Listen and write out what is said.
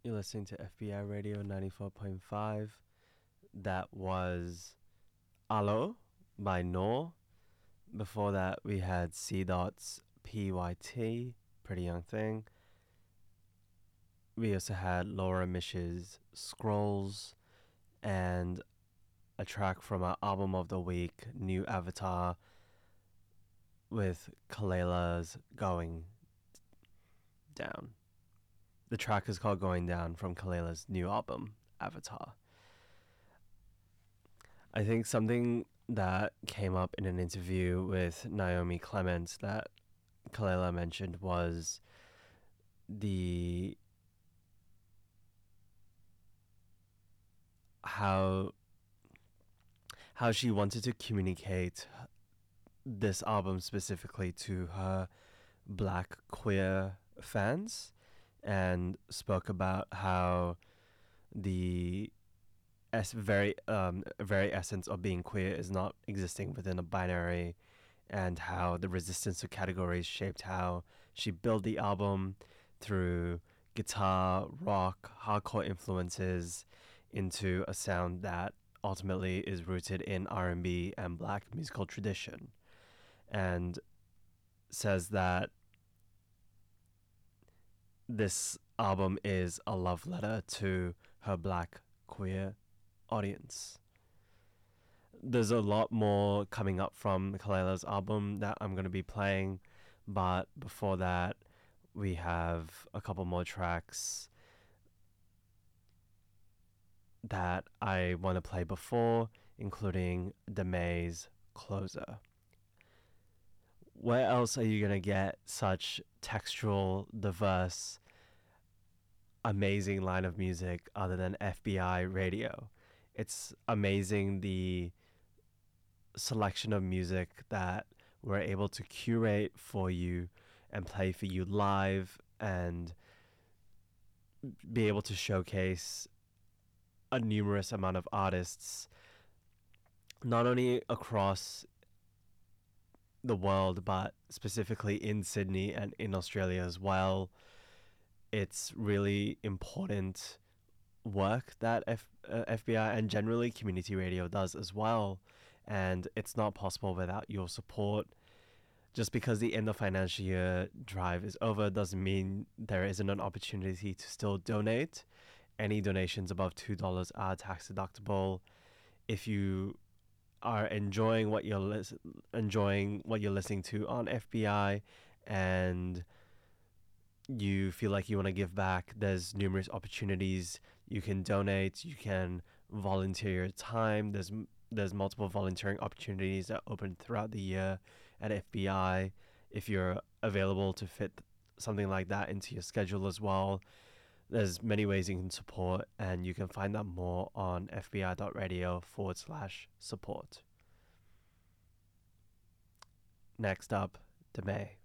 You're listening to FBI Radio 94.5. That was Alo by Noor. Before that, we had C Dot's PYT, Pretty Young Thing. We also had Laura Mish's Scrolls and a track from our album of the week, New Avatar, with Kalela's Going Down. The track is called Going Down from Kalela's new album, Avatar. I think something that came up in an interview with Naomi Clements that Kalela mentioned was the how she wanted to communicate this album specifically to her black queer fans, and spoke about how the very essence of being queer is not existing within a binary, and how the resistance to categories shaped how she built the album through guitar, rock, hardcore influences into a sound that ultimately is rooted in R&B and black musical tradition, and says that this album is a love letter to her black queer audience. There's a lot more coming up from Kalela's album that I'm going to be playing, but before that, we have a couple more tracks that I want to play before, including Demae's Closer. Where else are you going to get such textual, diverse, amazing line of music other than FBI Radio? It's amazing the selection of music that we're able to curate for you and play for you live, and be able to showcase a numerous amount of artists, not only across the world, but specifically in Sydney and in Australia as well. It's really important work that FBI and generally community radio does as well, and it's not possible without your support. Just because the end of financial year drive is over doesn't mean there isn't an opportunity to still donate. Any donations above $2 are tax deductible. If you are enjoying what you're listening to on FBI, and you feel like you want to give back, there's numerous opportunities. You can donate, you can volunteer your time. There's multiple volunteering opportunities that open throughout the year at FBI. If you're available to fit something like that into your schedule as well, there's many ways you can support, and you can find out more on fbi.radio/support. Next up, Demae.